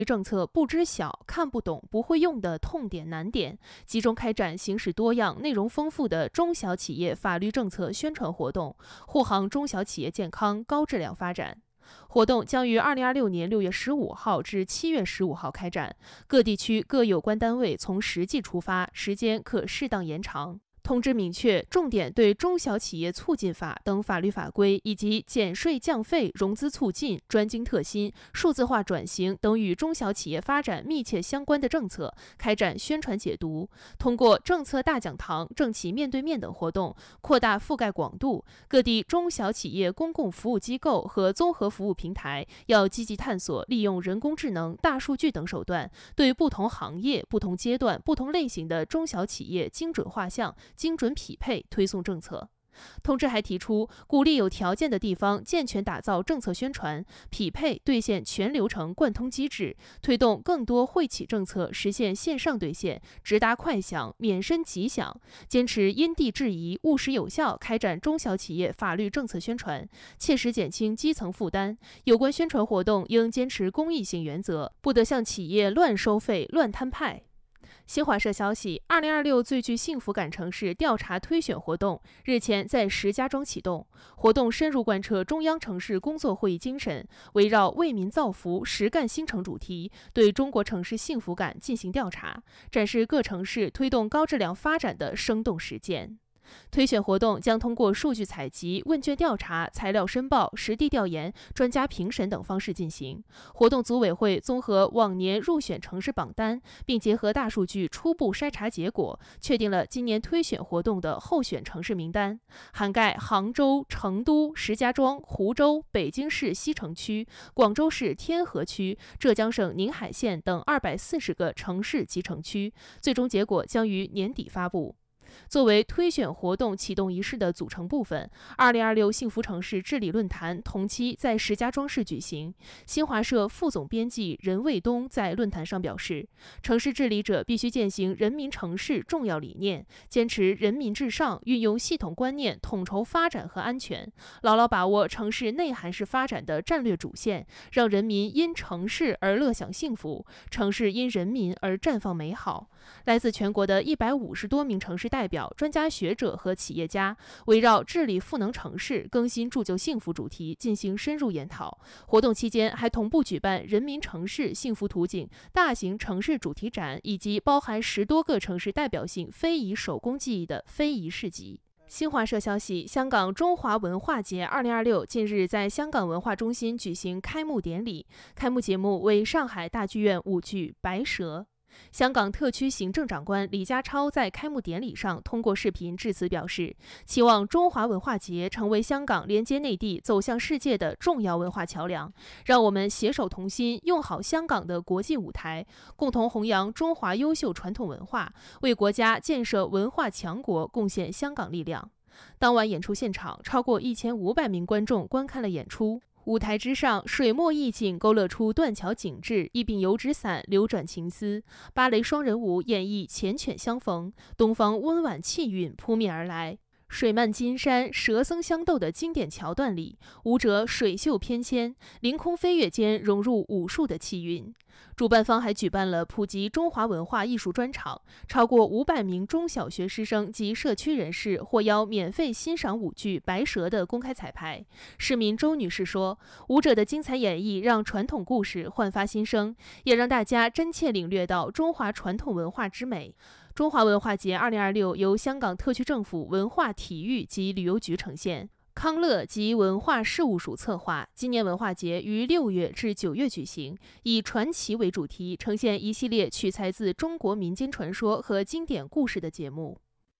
政策不知晓、看不懂、不会用的痛点难点，集中开展形式多样、内容丰富的中小企业法律政策宣传活动，护航中小企业健康高质量发展。活动将于2026年6月15号至7月15号开展，各地区各有关单位从实际出发，时间可适当延长。通知明确，重点对中小企业促进法等法律法规以及减税降费、融资促进、专精特新、数字化转型等与中小企业发展密切相关的政策开展宣传解读，通过政策大讲堂、政企面对面等活动扩大覆盖广度。各地中小企业公共服务机构和综合服务平台要积极探索利用人工智能、大数据等手段，对不同行业、不同阶段、不同类型的中小企业精准画像、精准匹配推送政策。通知还提出，鼓励有条件的地方健全打造政策宣传、匹配兑现全流程贯通机制，推动更多惠企政策实现线上兑现，直达快享、免申即享。坚持因地制宜、务实有效开展中小企业法律政策宣传，切实减轻基层负担。有关宣传活动应坚持公益性原则，不得向企业乱收费、乱摊派。新华社消息，2026最具幸福感城市调查推选活动日前在石家庄启动。活动深入贯彻中央城市工作会议精神，围绕为民造福、实干新城主题，对中国城市幸福感进行调查，展示各城市推动高质量发展的生动实践。推选活动将通过数据采集、问卷调查、材料申报、实地调研、专家评审等方式进行。活动组委会综合往年入选城市榜单，并结合大数据初步筛查结果，确定了今年推选活动的候选城市名单，涵盖杭州、成都、石家庄、湖州、北京市西城区、广州市天河区、浙江省宁海县等240个城市及城区。最终结果将于年底发布。作为推选活动启动仪式的组成部分，2026幸福城市治理论坛同期在石家庄市举行。新华社副总编辑任卫东在论坛上表示，城市治理者必须践行人民城市重要理念，坚持人民至上，运用系统观念统筹发展和安全，牢牢把握城市内涵式发展的战略主线，让人民因城市而乐享幸福，城市因人民而绽放美好。来自全国的150多名城市代表、专家学者和企业家围绕治理赋能城市、更新铸就幸福主题进行深入研讨。活动期间还同步举办人民城市幸福图景大型城市主题展，以及包含10多个城市代表性非遗手工技艺的非遗市集。新华社消息，香港中华文化节2026近日在香港文化中心举行开幕典礼，开幕节目为上海大剧院舞剧《白蛇》。香港特区行政长官李家超在开幕典礼上通过视频致辞表示，期望中华文化节成为香港连接内地走向世界的重要文化桥梁，让我们携手同心，用好香港的国际舞台，共同弘扬中华优秀传统文化，为国家建设文化强国贡献香港力量。当晚演出现场，超过1500名观众观看了演出。舞台之上，水墨意境勾勒出断桥景致，一柄油纸伞流转情思，芭蕾双人舞演绎缱绻相逢，东方温婉气韵扑面而来。水漫金山、蛇僧相斗的经典桥段里，舞者水袖翩跹，凌空飞跃间融入武术的气韵。主办方还举办了普及中华文化艺术专场，超过500名中小学师生及社区人士获邀免费欣赏舞剧《白蛇》的公开彩排。市民周女士说，舞者的精彩演绎让传统故事焕发新生，也让大家真切领略到中华传统文化之美。中华文化节2026由香港特区政府文化体育及旅游局呈现，康乐及文化事务署策划。今年文化节于6月至9月举行，以传奇为主题，呈现一系列取材自中国民间传说和经典故事的节目。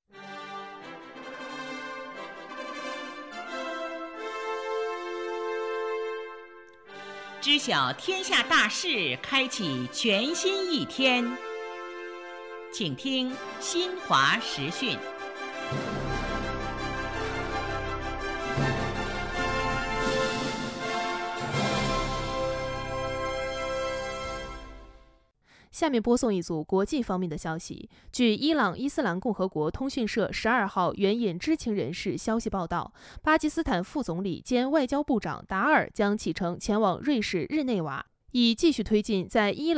知晓天下大事，开启全新一天。请听新华时讯。 下面播送一组国际方面的消息。据伊朗伊斯兰共和国通讯社12号援引知情人士消息报道，巴基斯坦副总理兼外交部长达尔将启程前往瑞士日内瓦，以继续推进在伊朗